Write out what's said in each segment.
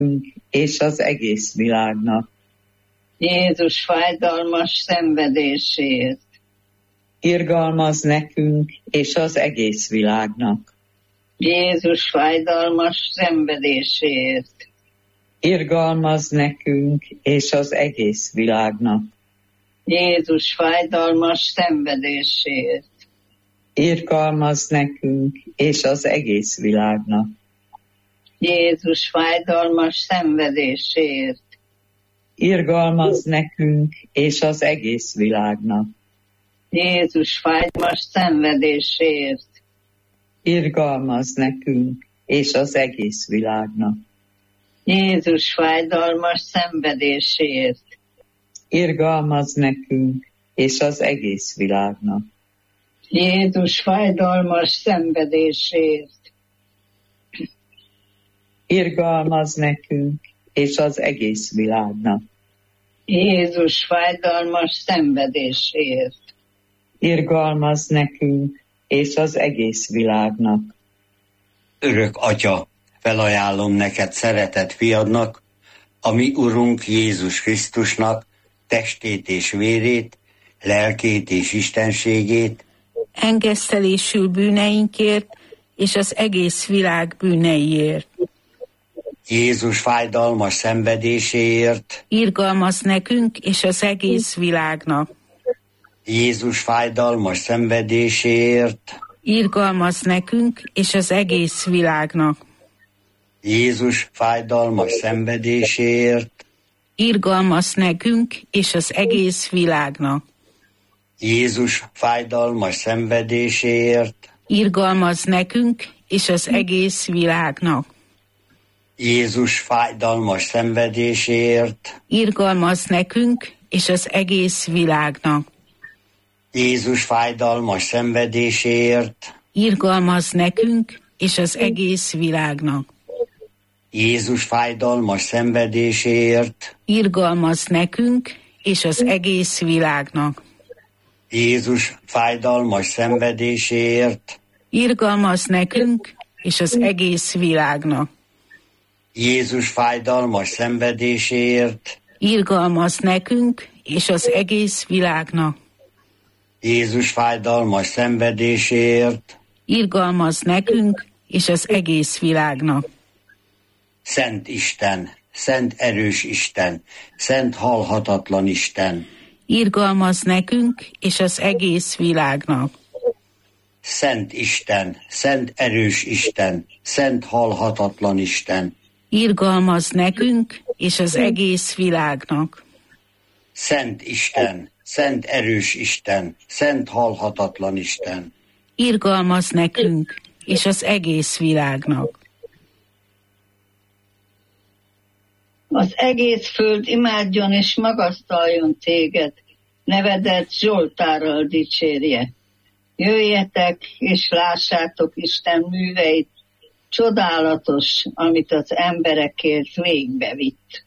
és az egész világnak. Jézus fájdalmas szenvedésért. Irgalmaz nekünk és az egész világnak. Jézus fájdalmas szenvedésért. Irgalmaz nekünk és az egész világnak. Jézus fájdalmas szenvedésért. Irgalmaz nekünk és az egész világnak. Jézus fájdalmas szenvedésért. Irgalmaz nekünk és az egész világnak. Jézus fájdalmas szenvedésért. Irgalmaz nekünk és az egész világnak. Jézus fájdalmas szenvedésért. Irgalmaz nekünk és az egész világnak. Jézus fájdalmas szenvedésért. Irgalmaz nekünk és az egész világnak. Jézus fájdalmas szenvedésért. Irgalmaz nekünk és az egész világnak. Örök Atya, felajánlom neked szeretett fiadnak, a mi Urunk Jézus Krisztusnak testét és vérét, lelkét és istenségét, engesztelésül bűneinkért és az egész világ bűneiért. Jézus fájdalmas szenvedéséért, Irgalmaz nekünk és az egész világnak. Jézus fájdalmas szenvedéséért, Irgalmaz nekünk és az egész világnak. Jézus fájdalmas szenvedéséért, Irgalmaz nekünk és az egész világnak. Jézus fájdalmas szenvedéséért, Irgalmaz nekünk és az egész világnak. Jézus fájdalmas szenvedéséért, Irgalmaz nekünk és az egész világnak. Jézus fájdalmas szenvedéséért, Irgalmaz nekünk és az egész világnak. Jézus fájdalmas szenvedéséért, Irgalmaz nekünk és az egész világnak. Jézus fájdalmas szenvedéséért, Irgalmaz nekünk és az egész világnak. Jézus fájdalmas szenvedéséért, Irgalmaz nekünk és az egész világnak. Jézus fájdalmas szenvedéséért, Irgalmaz nekünk és az egész világnak. Szent Isten, szent erős Isten, szent halhatatlan Isten, Irgalmaz nekünk és az egész világnak. Szent Isten, szent erős Isten, szent halhatatlan Isten, Irgalmaz nekünk és az egész világnak. Szent Isten, szent erős Isten, szent halhatatlan Isten, Irgalmaz nekünk és az egész világnak. Az egész föld imádjon és magasztaljon téged, nevedet Zsoltárral dicsérje. Jöjjetek és lássátok Isten műveit, csodálatos, amit az emberekért végbevitt.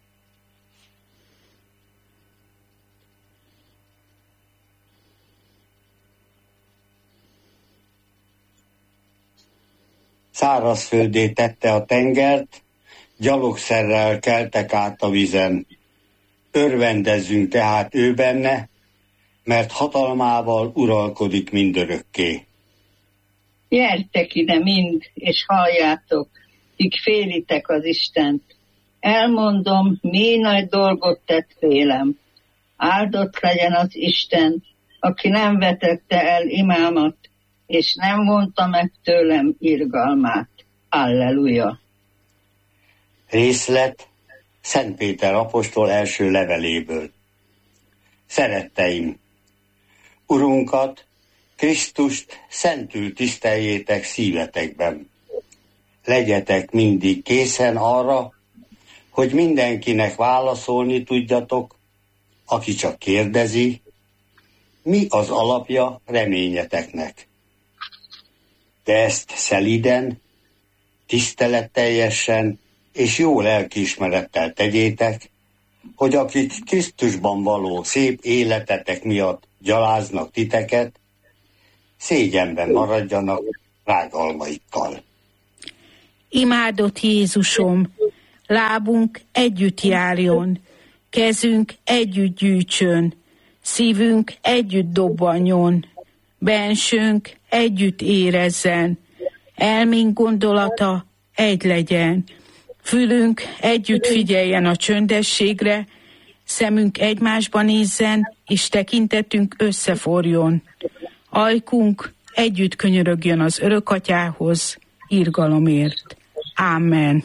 szárazföldé tette a tengert, gyalogszerrel keltek át a vizen. Örvendezzünk tehát ő benne, mert hatalmával uralkodik mindörökké. Gyertek ide mind, és halljátok, kik félitek az Istent. Elmondom, mi nagy dolgot tett félem. Áldott legyen az Isten, aki nem vetette el imámat, és nem vonta meg tőlem irgalmát. Alleluja! Részlet Szent Péter apostol első leveléből. Szeretteim! Urunkat, Krisztust szentül tiszteljétek szívetekben. Legyetek mindig készen arra, hogy mindenkinek válaszolni tudjatok, aki csak kérdezi, mi az alapja reményeteknek. De ezt szelíden, tiszteletteljesen és jó lelkiismerettel tegyétek, hogy akik Krisztusban való szép életetek miatt gyaláznak titeket, szégyenben maradjanak rágalmaikkal. Imádott Jézusom, lábunk együtt járjon, kezünk együtt gyűjtsön, szívünk együtt dobbanjon, bensőnk együtt érezzen, elménk gondolata egy legyen, fülünk együtt figyeljen a csöndességre, szemünk egymásba nézzen, és tekintetünk összeforjon. Ajkunk együtt könyörögjön az Örökatyához, irgalomért. Amen.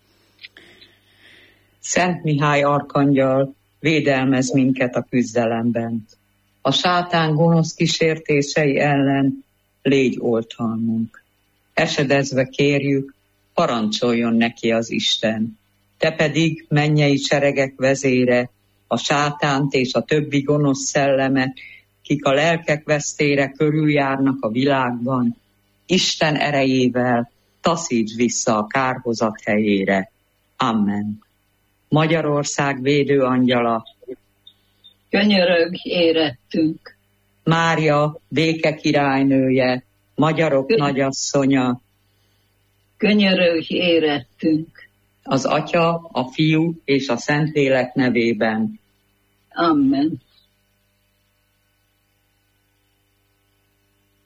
Szent Mihály arkangyal, védelmez minket a küzdelemben. A sátán gonosz kísértései ellen légy oltalmunk. Esedezve kérjük, parancsoljon neki az Isten. Te pedig, mennyei seregek vezére, a sátánt és a többi gonosz szellemet, kik a lelkek vesztére körüljárnak a világban, Isten erejével taszíts vissza a kárhozat helyére. Amen. Magyarország védőangyala, könyörögj érettünk. Mária, béke királynője, magyarok nagyasszonya, könyörögj érettünk. az Atya, a Fiú és a Szentlélek nevében. Amen.